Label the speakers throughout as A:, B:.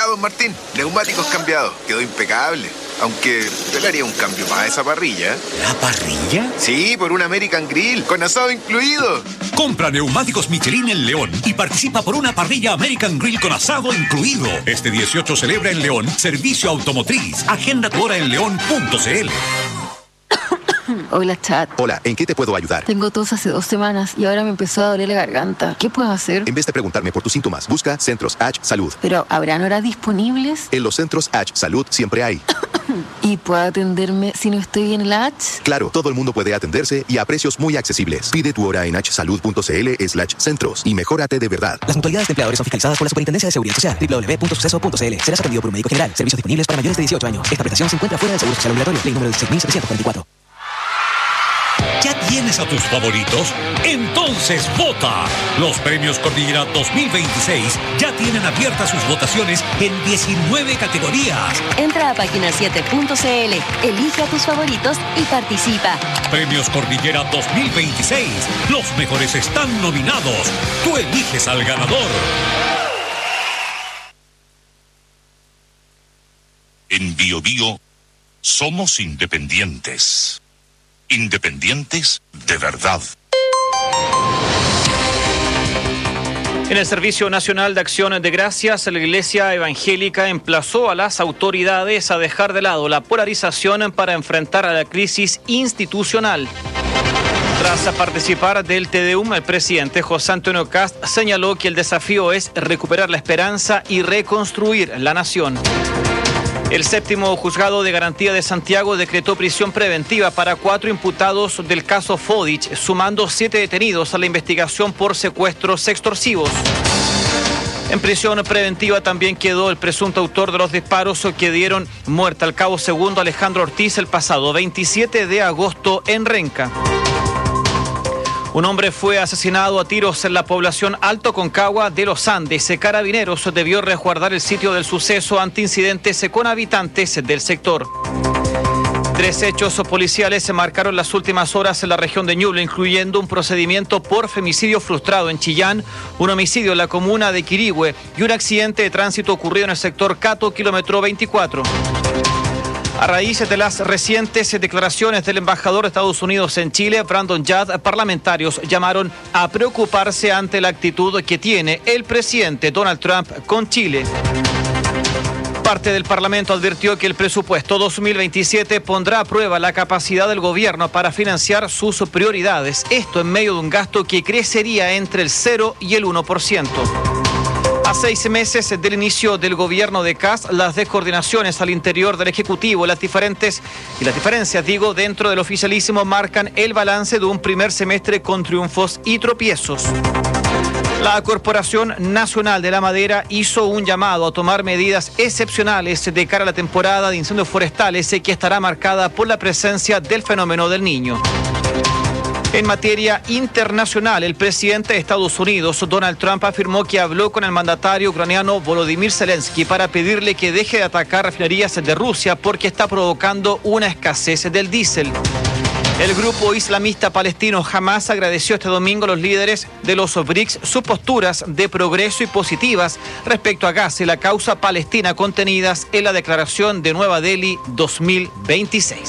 A: don Martín. Neumáticos cambiados. Quedó impecable. Aunque yo le haría un cambio más a esa parrilla.
B: ¿La parrilla?
A: Sí, por un American Grill, con asado incluido.
B: Compra neumáticos Michelin en León y participa por una parrilla American Grill con asado incluido. Este 18 celebra en León Servicio Automotriz. Agenda tu hora en león.cl.
C: Hola, Chat.
D: Hola, ¿en qué te puedo ayudar?
C: Tengo tos hace 2 semanas y ahora me empezó a doler la garganta. ¿Qué puedo hacer?
D: En vez de preguntarme por tus síntomas, busca Centros H Salud.
C: ¿Pero habrán horas disponibles?
D: En los Centros H Salud siempre hay.
C: ¿Y puedo atenderme si no estoy en la H?
D: Claro, todo el mundo puede atenderse y a precios muy accesibles. Pide tu hora en hsalud.cl/centros y mejórate de verdad.
E: Las mutualidades de empleadores son fiscalizadas por la Superintendencia de Seguridad Social. www.suceso.cl. Serás atendido por un médico general. Servicios disponibles para mayores de 18 años. Esta prestación se encuentra fuera del Seguro Social Obligatorio. Ley número 16.744.
B: ¿Ya tienes a tus favoritos? Entonces vota. Los premios Cordillera 2026 ya tienen abiertas sus votaciones en 19 categorías.
F: Entra a página7.cl, elige a tus favoritos y participa.
B: Premios Cordillera 2026. Los mejores están nominados. Tú eliges al ganador.
G: En Bio Bio somos independientes. Independientes de verdad.
H: En el Servicio Nacional de Acción de Gracias, la Iglesia Evangélica emplazó a las autoridades a dejar de lado la polarización para enfrentar a la crisis institucional. Tras participar del Te Deum, el presidente José Antonio Kast señaló que el desafío es recuperar la esperanza y reconstruir la nación. El 7º Juzgado de Garantía de Santiago decretó prisión preventiva para 4 imputados del caso Fodich, sumando 7 detenidos a la investigación por secuestros extorsivos. En prisión preventiva también quedó el presunto autor de los disparos que dieron muerte al cabo segundo Alejandro Ortiz el pasado 27 de agosto en Renca. Un hombre fue asesinado a tiros en la población Alto Concagua de los Andes. Carabineros debió resguardar el sitio del suceso ante incidentes con habitantes del sector. 3 hechos policiales se marcaron las últimas horas en la región de Ñuble, incluyendo un procedimiento por femicidio frustrado en Chillán, un homicidio en la comuna de Quirihue y un accidente de tránsito ocurrido en el sector Cato, kilómetro 24. A raíz de las recientes declaraciones del embajador de Estados Unidos en Chile, Brandon Judd, parlamentarios llamaron a preocuparse ante la actitud que tiene el presidente Donald Trump con Chile. Parte del Parlamento advirtió que el presupuesto 2027 pondrá a prueba la capacidad del gobierno para financiar sus prioridades. Esto en medio de un gasto que crecería entre el 0 y el 1%. A 6 meses del inicio del gobierno de Kast, las descoordinaciones al interior del Ejecutivo, las diferencias dentro del oficialismo marcan el balance de un primer semestre con triunfos y tropiezos. La Corporación Nacional de la Madera hizo un llamado a tomar medidas excepcionales de cara a la temporada de incendios forestales que estará marcada por la presencia del fenómeno del Niño. En materia internacional, el presidente de Estados Unidos, Donald Trump, afirmó que habló con el mandatario ucraniano Volodymyr Zelensky para pedirle que deje de atacar refinerías de Rusia porque está provocando una escasez del diésel. El grupo islamista palestino Hamas agradeció este domingo a los líderes de los BRICS sus posturas de progreso y positivas respecto a Gaza y la causa palestina contenidas en la Declaración de Nueva Delhi 2026.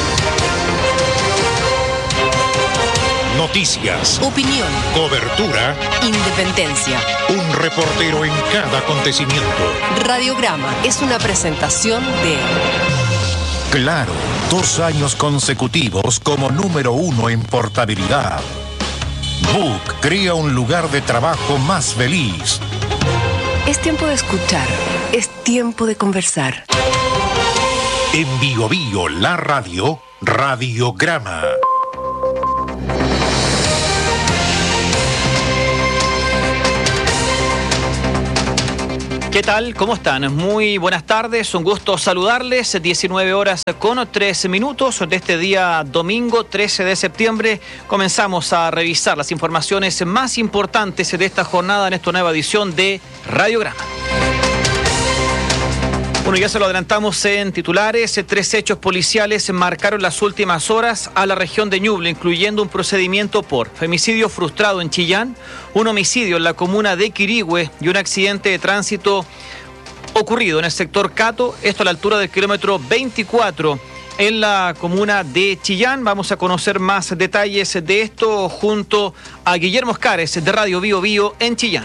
I: Noticias,
F: opinión,
I: cobertura,
F: independencia.
I: Un reportero en cada acontecimiento.
F: Radiograma es una presentación de
I: Claro, 2 años consecutivos como número 1 en portabilidad. Book crea un lugar de trabajo más feliz.
F: Es tiempo de escuchar, es tiempo de conversar.
I: En Bio Bio, la radio, Radiograma.
H: ¿Qué tal? ¿Cómo están? Muy buenas tardes, un gusto saludarles. 19 horas con 3 minutos de este día domingo 13 de septiembre. Comenzamos a revisar las informaciones más importantes de esta jornada en esta nueva edición de Radiograma. Bueno, ya se lo adelantamos en titulares. 3 hechos policiales marcaron las últimas horas a la región de Ñuble, incluyendo un procedimiento por femicidio frustrado en Chillán, un homicidio en la comuna de Quirihue y un accidente de tránsito ocurrido en el sector Cato, esto a la altura del kilómetro 24 en la comuna de Chillán. Vamos a conocer más detalles de esto junto a Guillermo Oscares de Radio Bio Bio en Chillán.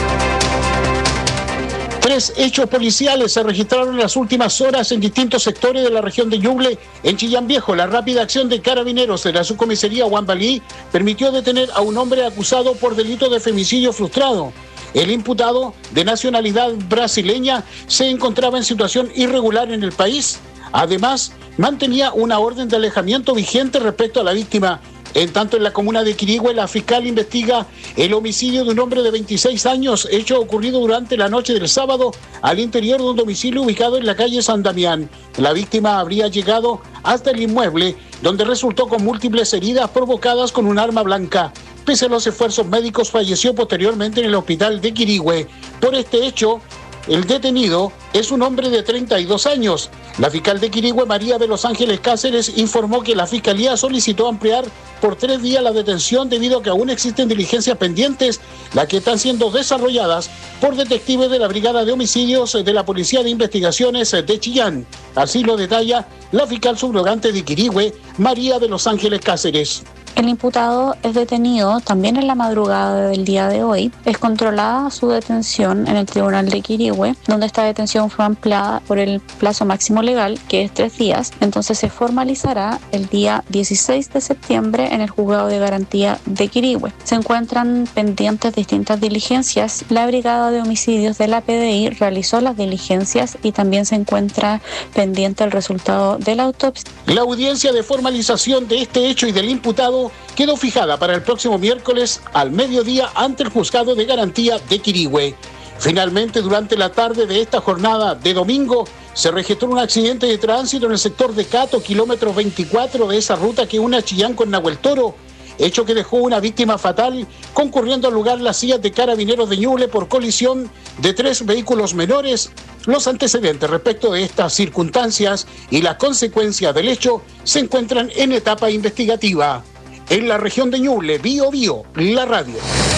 J: 3 hechos policiales se registraron en las últimas horas en distintos sectores de la región de Ñuble. En Chillán Viejo, la rápida acción de carabineros de la subcomisaría Huambalí permitió detener a un hombre acusado por delito de femicidio frustrado. El imputado, de nacionalidad brasileña, se encontraba en situación irregular en el país. Además, mantenía una orden de alejamiento vigente respecto a la víctima. En tanto, en la comuna de Quirihue, la fiscal investiga el homicidio de un hombre de 26 años, hecho ocurrido durante la noche del sábado al interior de un domicilio ubicado en la calle San Damián. La víctima habría llegado hasta el inmueble, donde resultó con múltiples heridas provocadas con un arma blanca. Pese a los esfuerzos médicos, falleció posteriormente en el hospital de Quirihue. Por este hecho, el detenido es un hombre de 32 años. La fiscal de Quirihue, María de los Ángeles Cáceres, informó que la Fiscalía solicitó ampliar por 3 días la detención debido a que aún existen diligencias pendientes, las que están siendo desarrolladas por detectives de la Brigada de Homicidios de la Policía de Investigaciones de Chillán. Así lo detalla la fiscal subrogante de Quirihue, María de los Ángeles Cáceres.
K: El imputado es detenido también en la madrugada del día de hoy. Es controlada su detención en el Tribunal de Quirihue, donde esta detención fue ampliada por el plazo máximo legal, que es 3 días. Entonces se formalizará el día 16 de septiembre en el Juzgado de Garantía de Quirihue. Se encuentran pendientes distintas diligencias. La Brigada de Homicidios de la PDI realizó las diligencias y también se encuentra pendiente el resultado de la autopsia.
J: La audiencia de formalización de este hecho y del imputado quedó fijada para el próximo miércoles al mediodía ante el Juzgado de Garantía de Quirihue. Finalmente, durante la tarde de esta jornada de domingo, se registró un accidente de tránsito en el sector de Cato, kilómetro 24 de esa ruta que une a Chillán con Nahuel Toro, hecho que dejó una víctima fatal, concurriendo al lugar las sillas de carabineros de Ñuble por colisión de 3 vehículos menores. Los antecedentes respecto de estas circunstancias y las consecuencias del hecho se encuentran en etapa investigativa. En la región de Ñuble, Bio Bio, la radio.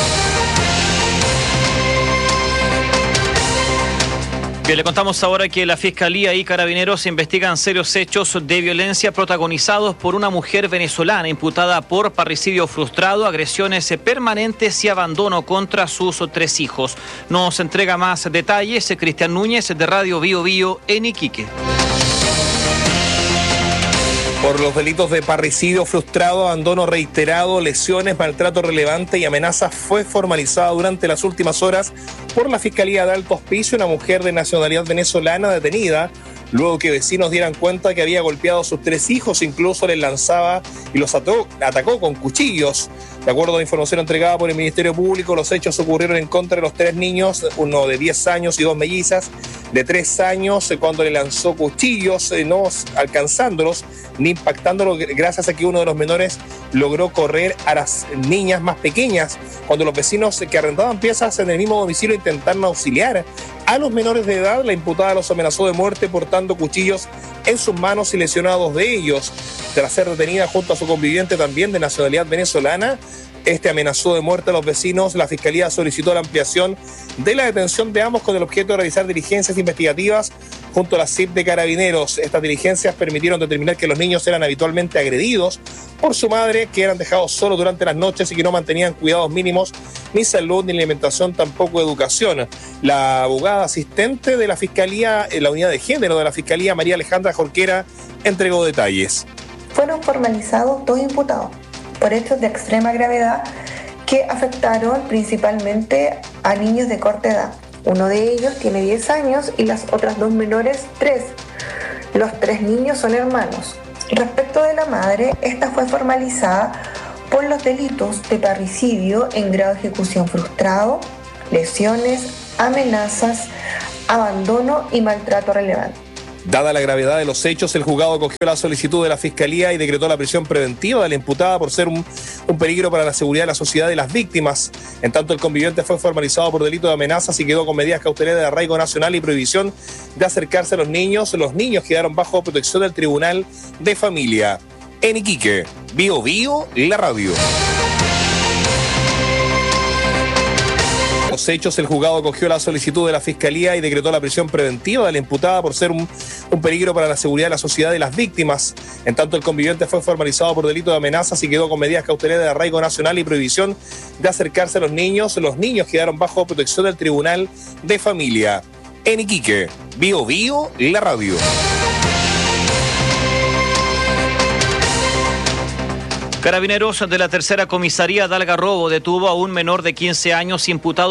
H: Bien, le contamos ahora que la Fiscalía y Carabineros investigan serios hechos de violencia protagonizados por una mujer venezolana imputada por parricidio frustrado, agresiones permanentes y abandono contra sus 3 hijos. Nos entrega más detalles Cristian Núñez de Radio Bio Bio en Iquique.
L: Por los delitos de parricidio frustrado, abandono reiterado, lesiones, maltrato relevante y amenazas, fue formalizada durante las últimas horas por la Fiscalía de Alto Hospicio una mujer de nacionalidad venezolana detenida luego que vecinos dieran cuenta que había golpeado a sus 3 hijos, incluso les lanzaba y los atacó con cuchillos. De acuerdo a la información entregada por el Ministerio Público, los hechos ocurrieron en contra de los 3 niños, uno de 10 años y 2 mellizas de 3 años, cuando le lanzó cuchillos, no alcanzándolos ni impactándolos, gracias a que uno de los menores logró correr a las niñas más pequeñas. Cuando los vecinos que arrendaban piezas en el mismo domicilio intentaron auxiliar a los menores de edad, la imputada los amenazó de muerte portando cuchillos en sus manos y lesionados de ellos. Tras ser detenida junto a su conviviente también de nacionalidad venezolana, amenazó de muerte a los vecinos. La Fiscalía solicitó la ampliación de la detención de ambos con el objeto de realizar diligencias investigativas junto a la CIP de Carabineros. Estas diligencias permitieron determinar que los niños eran habitualmente agredidos por su madre, que eran dejados solos durante las noches y que no mantenían cuidados mínimos, ni salud, ni alimentación, tampoco educación. La abogada asistente de la Fiscalía, en la unidad de género de la Fiscalía, María Alejandra Jorquera, entregó detalles.
M: Fueron formalizados 2 imputados por hechos de extrema gravedad que afectaron principalmente a niños de corta edad. Uno de ellos tiene 10 años y las otras 2 menores 3. Los 3 niños son hermanos. Respecto de la madre, esta fue formalizada por los delitos de parricidio en grado de ejecución frustrado, lesiones, amenazas, abandono y maltrato relevante.
L: Dada la gravedad de los hechos, el juzgado acogió la solicitud de la Fiscalía y decretó la prisión preventiva de la imputada por ser un peligro para la seguridad de la sociedad y las víctimas. En tanto, el conviviente fue formalizado por delito de amenazas y quedó con medidas cautelares de arraigo nacional y prohibición de acercarse a los niños. Los niños quedaron bajo protección del Tribunal de Familia. En Iquique, Bio Bio, la radio. los hechos, el juzgado acogió la solicitud de la Fiscalía y decretó la prisión preventiva de la imputada por ser un peligro para la seguridad de la sociedad y las víctimas. En tanto, el conviviente fue formalizado por delito de amenazas y quedó con medidas cautelares de arraigo nacional y prohibición de acercarse a los niños. Los niños quedaron bajo protección del Tribunal de Familia. En Iquique, Bio Bio, la radio.
H: Carabineros de la tercera comisaría de Algarrobo detuvo a un menor de 15 años imputado